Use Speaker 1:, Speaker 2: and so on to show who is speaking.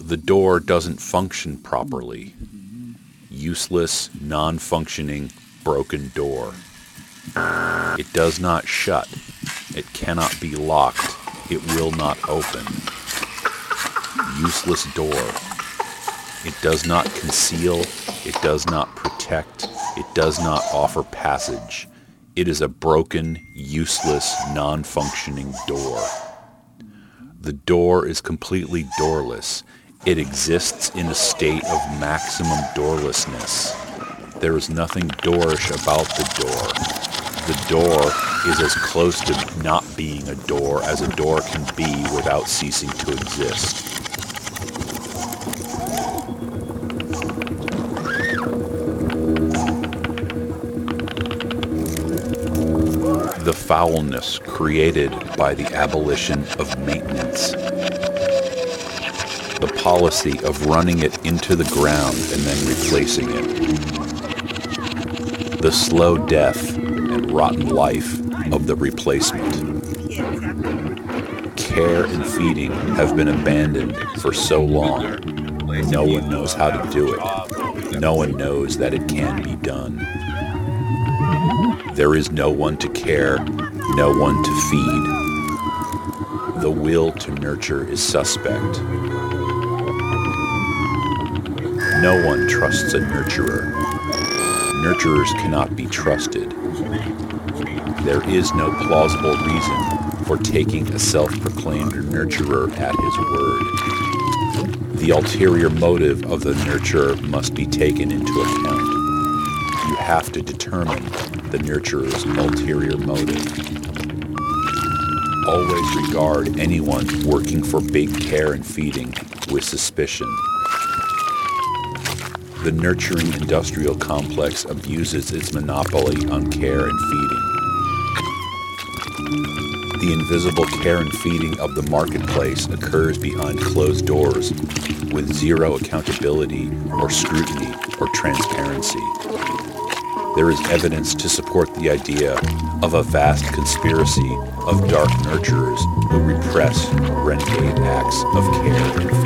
Speaker 1: The door doesn't function properly. Useless, non-functioning, broken door. It does not shut. It cannot be locked. It will not open. Useless door. It does not conceal. It does not protect. It does not offer passage. It is a broken, useless, non-functioning door. The door is completely doorless. It exists in a state of maximum doorlessness. There is nothing doorish about the door. The door is as close to not being a door as a door can be without ceasing to exist. The foulness created by the abolition of maintenance. The policy of running it into the ground and then replacing it. The slow death and rotten life of the replacement. Care and feeding have been abandoned for so long. No one knows how to do it. No one knows that it can be done. There is no one to care, no one to feed. The will to nurture is suspect. No one trusts a nurturer. Nurturers cannot be trusted. There is no plausible reason for taking a self-proclaimed nurturer at his word. The ulterior motive of the nurturer must be taken into account. You have to determine the nurturer's ulterior motive. Always regard anyone working for big care and feeding with suspicion. The nurturing industrial complex abuses its monopoly on care and feeding. The invisible care and feeding of the marketplace occurs behind closed doors with zero accountability or scrutiny or transparency. There is evidence to support the idea of a vast conspiracy of dark nurturers who repress renegade acts of care and feeding.